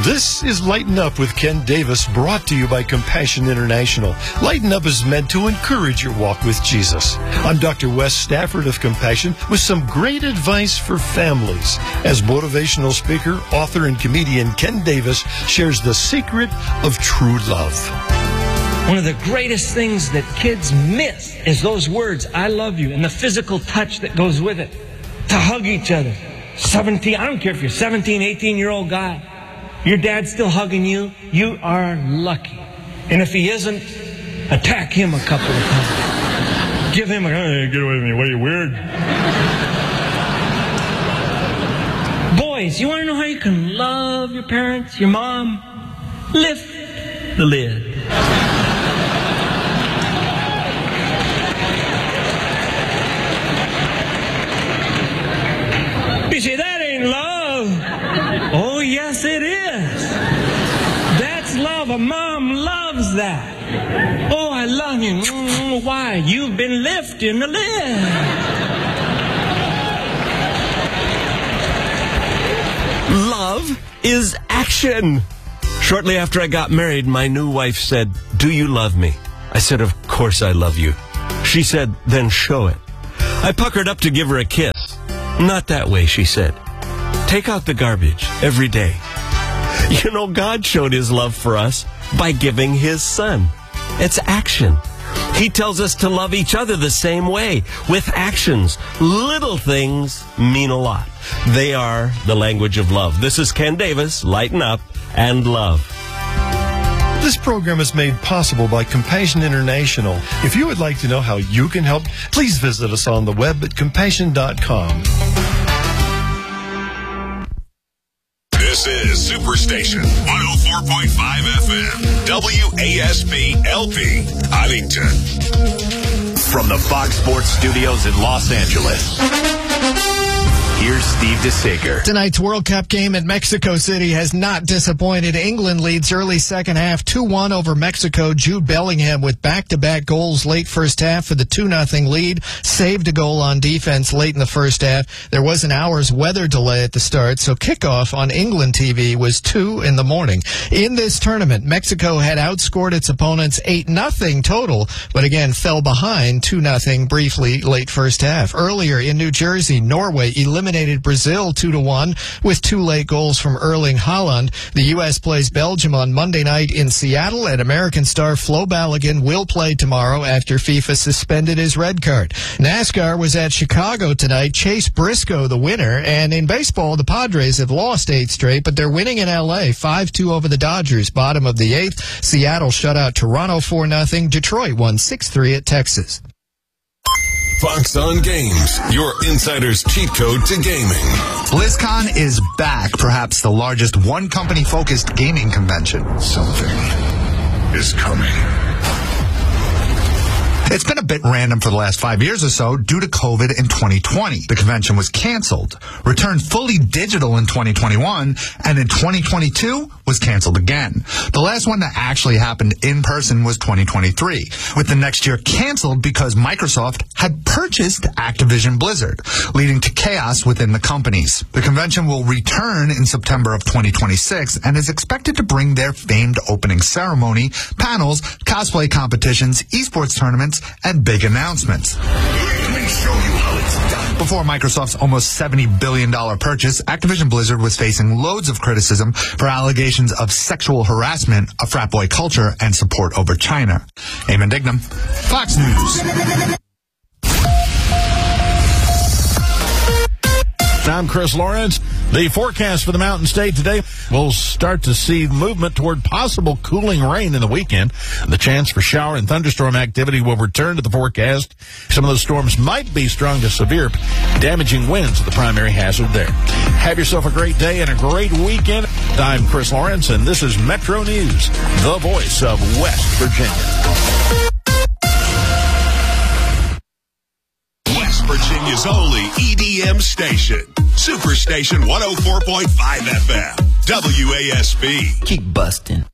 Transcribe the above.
This is Lighten Up with Ken Davis, brought to you by Compassion International. Lighten Up is meant to encourage your walk with Jesus. I'm Dr. Wes Stafford of Compassion with some great advice for families. As motivational speaker, author, and comedian Ken Davis shares the secret of true love. One of the greatest things that kids miss is those words, I love you, and the physical touch that goes with it. To hug each other. I don't care if you're 17, 18-year-old guy. Your dad's still hugging you, you are lucky. And if he isn't, attack him a couple of times. Give him a, hey, get away from me, what are you, weird? Boys, you want to know how you can love your parents, your mom? Lift the lid. You say, that ain't love. Oh, yes, it is. That's love. A mom loves that. Oh, I love you. Why? You've been lifting the lid. Love is action. Shortly after I got married, my new wife said, "Do you love me?" I said, "Of course I love you." She said, "Then show it." I puckered up to give her a kiss. "Not that way," she said. "Take out the garbage every day." You know, God showed his love for us by giving his son. It's action. He tells us to love each other the same way, with actions. Little things mean a lot. They are the language of love. This is Ken Davis, Lighten Up and Love. This program is made possible by Compassion International. If you would like to know how you can help, please visit us on the web at compassion.com. This is Superstation 104.5 FM, WASP LP, Huntington. From the Fox Sports Studios in Los Angeles, here's Steve DeSager. Tonight's World Cup game at Mexico City has not disappointed. England leads early second half 2-1 over Mexico. Jude Bellingham with back-to-back goals late first half for the 2-0 lead. Saved a goal on defense late in the first half. There was an hour's weather delay at the start, so kickoff on England TV was 2 in the morning. In this tournament, Mexico had outscored its opponents 8-0 total, but again fell behind 2-0 briefly late first half. Earlier in New Jersey, Norway eliminated Brazil 2-1 with 2 late goals from Erling Haaland. The U.S. plays Belgium on Monday night in Seattle, and American star Flo Balogun will play tomorrow after FIFA suspended his red card. NASCAR was at Chicago tonight. Chase Briscoe the winner, and in baseball, the Padres have lost 8 straight, but they're winning in L.A. 5-2 over the Dodgers, bottom of the 8th. Seattle shut out Toronto 4-0. Detroit won 6-3 at Texas. Fox on Games, your insider's cheat code to gaming. BlizzCon is back, perhaps the largest one-company-focused gaming convention. Something is coming. It's been a bit random for the last 5 years or so due to COVID in 2020. The convention was canceled, returned fully digital in 2021, and in 2022 was canceled again. The last one that actually happened in person was 2023, with the next year canceled because Microsoft had purchased Activision Blizzard, leading to chaos within the companies. The convention will return in September of 2026 and is expected to bring their famed opening ceremony, panels, cosplay competitions, esports tournaments, and big announcements. Let me show you how it's done. Before Microsoft's almost $70 billion purchase, Activision Blizzard was facing loads of criticism for allegations of sexual harassment, a frat boy culture, and support over China. Eamon Dignam, Fox News. I'm Chris Lawrence. The forecast for the Mountain State today, we'll start to see movement toward possible cooling rain in the weekend. The chance for shower and thunderstorm activity will return to the forecast. Some of those storms might be strong to severe, damaging winds are the primary hazard there. Have yourself a great day and a great weekend. I'm Chris Lawrence, and this is Metro News, the voice of West Virginia. Virginia's only EDM station. Superstation 104.5 FM. WASP. Keep busting.